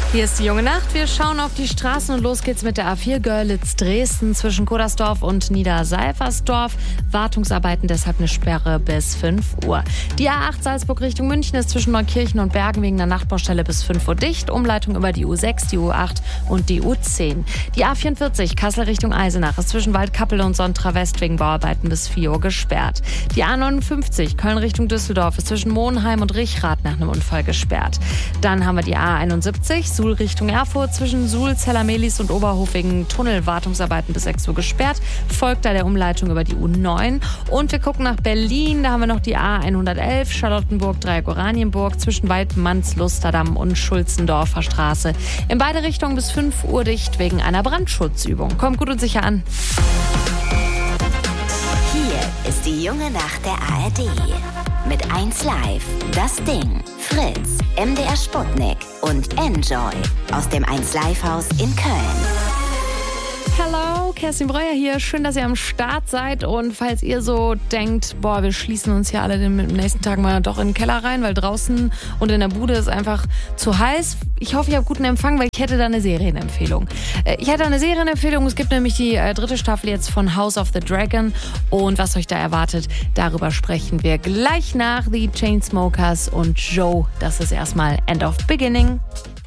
Hier ist die junge Nacht. Wir schauen auf die Straßen und los geht's mit der A4 Görlitz-Dresden zwischen Kodersdorf und Niederseifersdorf. Wartungsarbeiten, deshalb eine Sperre bis 5 Uhr. Die A8 Salzburg Richtung München ist zwischen Neukirchen und Bergen wegen einer Nachtbaustelle bis 5 Uhr dicht. Umleitung über die U6, die U8 und die U10. Die A44 Kassel Richtung Eisenach ist zwischen Waldkappel und Sontra-West wegen Bauarbeiten bis 4 Uhr gesperrt. Die A59 Köln Richtung Düsseldorf ist zwischen Monheim und Richrath nach einem Unfall gesperrt. Dann haben wir die A71 Suhl Richtung Erfurt zwischen Suhl, Zellermelis und Oberhof wegen Tunnelwartungsarbeiten bis 6 Uhr gesperrt. Folgt da der Umleitung über die U9. Und wir gucken nach Berlin. Da haben wir noch die A111 Charlottenburg, Oranienburg zwischen Weidmanns, Lusterdamm und Schulzendorfer Straße. In beide Richtungen bis 5 Uhr dicht wegen einer Brandschutzübung. Kommt gut und sicher an. Hier ist die junge Nacht der ARD. Mit 1 Live, das Ding, Fritz, MDR Sputnik und Enjoy aus dem 1 Live Haus in Köln. Hallo, Kerstin Breuer hier. Schön, dass ihr am Start seid. Und falls ihr so denkt, wir schließen uns hier alle den nächsten Tag mal doch in den Keller rein, weil draußen und in der Bude ist einfach zu heiß. Ich hoffe, ihr habt guten Empfang, weil ich hätte da eine Serienempfehlung. Es gibt nämlich die 3. Staffel jetzt von House of the Dragon. Und was euch da erwartet, darüber sprechen wir gleich nach The Chainsmokers und Joe. Das ist erstmal End of Beginning.